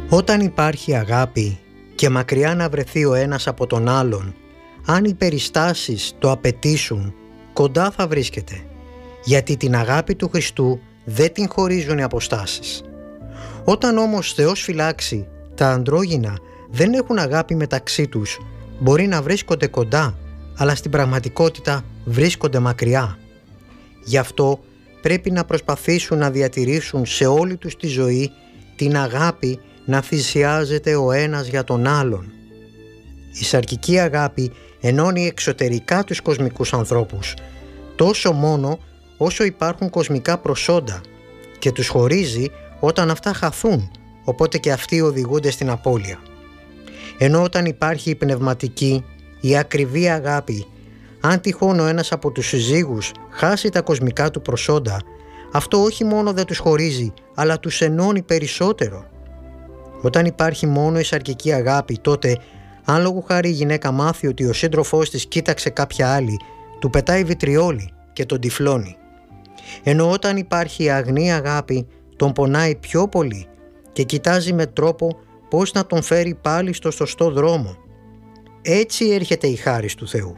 Όταν υπάρχει αγάπη και μακριά να βρεθεί ο ένας από τον άλλον, αν οι περιστάσεις το απαιτήσουν, κοντά θα βρίσκεται, γιατί την αγάπη του Χριστού δεν την χωρίζουν οι αποστάσεις. Όταν όμως Θεός φυλάξει, τα ανδρόγυνα δεν έχουν αγάπη μεταξύ τους, μπορεί να βρίσκονται κοντά, αλλά στην πραγματικότητα βρίσκονται μακριά. Γι' αυτό πρέπει να προσπαθήσουν να διατηρήσουν σε όλη τους τη ζωή την αγάπη να θυσιάζεται ο ένας για τον άλλον. Η σαρκική αγάπη ενώνει εξωτερικά τους κοσμικούς ανθρώπους, τόσο μόνο όσο υπάρχουν κοσμικά προσόντα, και τους χωρίζει όταν αυτά χαθούν, οπότε και αυτοί οδηγούνται στην απώλεια. Ενώ όταν υπάρχει η πνευματική, η ακριβή αγάπη, αν τυχόν ο ένας από τους συζύγους χάσει τα κοσμικά του προσόντα, αυτό όχι μόνο δεν τους χωρίζει, αλλά τους ενώνει περισσότερο. Όταν υπάρχει μόνο η σαρκική αγάπη, τότε αν λόγου χάρη η γυναίκα μάθει ότι ο σύντροφός της κοίταξε κάποια άλλη, του πετάει βιτριόλι και τον τυφλώνει. Ενώ όταν υπάρχει η αγνή αγάπη, τον πονάει πιο πολύ και κοιτάζει με τρόπο πώς να τον φέρει πάλι στο σωστό δρόμο. Έτσι έρχεται η χάρις του Θεού.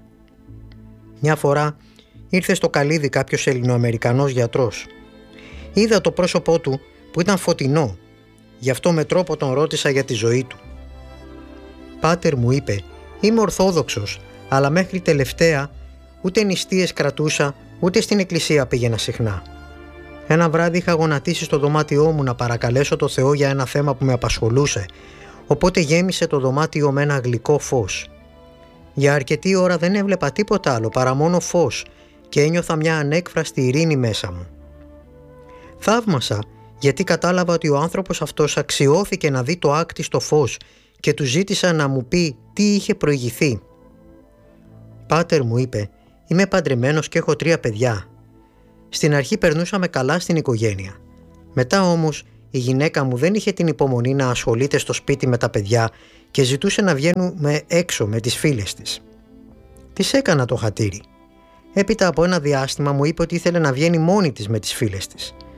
Μια φορά ήρθε στο καλύδι κάποιος Ελληνοαμερικανός γιατρός. Είδα το πρόσωπό του που ήταν φωτεινό, γι' αυτό με τρόπο τον ρώτησα για τη ζωή του. «Πάτερ», μου είπε, «είμαι Ορθόδοξος, αλλά μέχρι τελευταία ούτε νηστείες κρατούσα, ούτε στην εκκλησία πήγαινα συχνά. Ένα βράδυ είχα γονατίσει στο δωμάτιό μου να παρακαλέσω το Θεό για ένα θέμα που με απασχολούσε, οπότε γέμισε το δωμάτιο με ένα γλυκό φως. Για αρκετή ώρα δεν έβλεπα τίποτα άλλο παρά μόνο φως και ένιωθα μια ανέκφραστη ειρήνη μέσα μου. Θαύμασα, γιατί κατάλαβα ότι ο άνθρωπος αυτός αξιώθηκε να δει το άκτιστο φως και του ζήτησα να μου πει τι είχε προηγηθεί. «Πάτερ», μου είπε, «είμαι παντρεμένος και έχω 3 παιδιά. Στην αρχή περνούσαμε καλά στην οικογένεια. Μετά όμως η γυναίκα μου δεν είχε την υπομονή να ασχολείται στο σπίτι με τα παιδιά και ζητούσε να βγαίνουμε έξω με τις φίλες της. Της έκανα το χατήρι. Έπειτα από ένα διάστημα μου είπε ότι ήθελε να βγαίνει μόνη της με τις φίλες της.